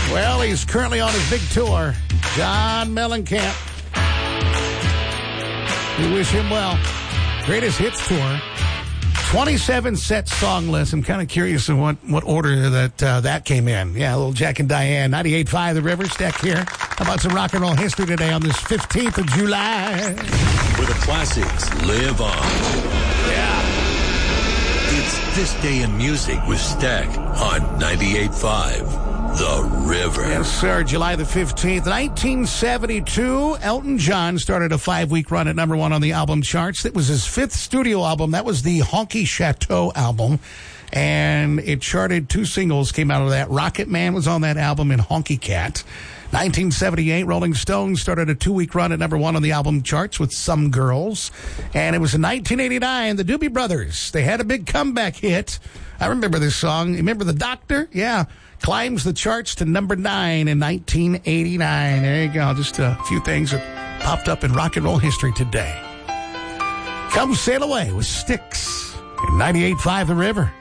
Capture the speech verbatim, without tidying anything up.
Well, he's currently on his big tour. John Mellencamp. We wish him well. Greatest Hits Tour. twenty-seven set song list. I'm kind of curious in what, what order that uh, that came in. Yeah, a little Jack and Diane. ninety-eight point five The River. Stack here. How about some rock and roll history today on this fifteenth of July? Where the classics live on. Yeah. It's This Day in Music with Stack on ninety-eight point five The River. Yes, sir. July the fifteenth, nineteen seventy-two. Elton John started a five-week run at number one on the album charts. That was his fifth studio album. That was the Honky Chateau album. And it charted two singles, came out of that. Rocket Man was on that album and Honky Cat. nineteen seventy-eight, Rolling Stones started a two-week run at number one on the album charts with Some Girls. And it was in nineteen eighty-nine, the Doobie Brothers. They had a big comeback hit. I remember this song. You remember The Doctor? Yeah. Climbs the charts to number nine in nineteen eighty-nine. There you go. Just a few things that popped up in rock and roll history today. Come Sail Away with Styx in ninety-eight point five The River.